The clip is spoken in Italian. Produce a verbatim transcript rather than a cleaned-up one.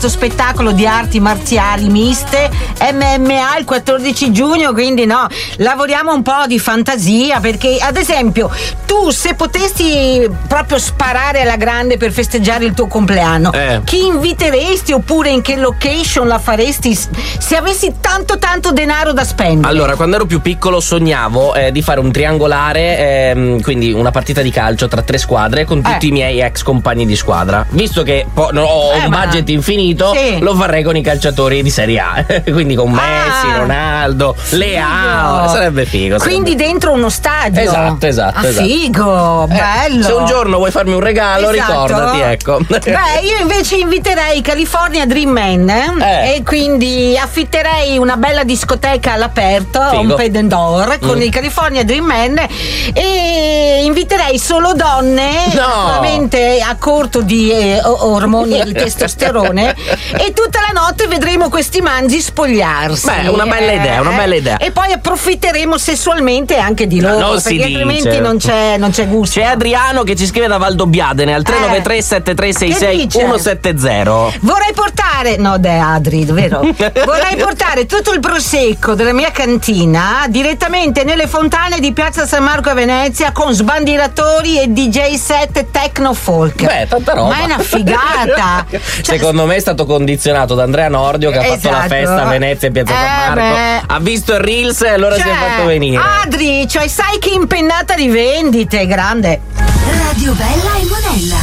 questo spettacolo di arti marziali miste M M A il quattordici giugno, quindi no, lavoriamo un po' di fantasia, perché ad esempio tu se potessi proprio sparare alla grande per festeggiare il tuo compleanno, eh. chi inviteresti oppure in che location la faresti se avessi tanto tanto denaro da spendere? Allora, quando ero più piccolo sognavo eh, di fare un triangolare, ehm, quindi una partita di calcio tra tre squadre con tutti eh. i miei ex compagni di squadra. Visto che po- no, ho eh, un ma... budget infinito, sì. lo farei con i calciatori di Serie A. Quindi con Messi, ah, Ronaldo, Leao. Sarebbe figo. Quindi sarebbe... dentro uno stadio. Esatto, esatto. Ah, esatto. figo, Eh, bello. se un giorno vuoi farmi un regalo, esatto. ricordati, ecco. Beh, io invece inviterei California Dream Man eh. e quindi affitterei una bella discoteca all'aperto, Figo. un paid and door con mm. il California Dream Man, e inviterei solo donne no. veramente a corto di eh, ormoni e di testosterone e tutta la notte vedremo questi mangi spogliarsi. Beh, una bella eh, idea, una bella idea. E poi approfitteremo sessualmente anche di loro, non perché si altrimenti dice. non c'è, non c'è gusto. C'è Adriano che ci scrive da Valdobbiadene al tre nove tre sette tre sei sei uno sette zero. Vorrei portare, no, de Adri, vero? Vorrei portare tutto il prosecco della mia cantina direttamente nelle fontane di Piazza San Marco a Venezia con sbandieratori e D J set techno folk. Beh, tanta roba. Ma è una figata. Cioè, secondo me è stato condizionato da Andrea Nordio che esatto. ha fatto la festa a Venezia e Piazza eh, San Marco. Beh. Ha visto il Reels e allora cioè, si è fatto venire. Adri, cioè sai che impennata di vendite, grande. Radio Bella e Monella.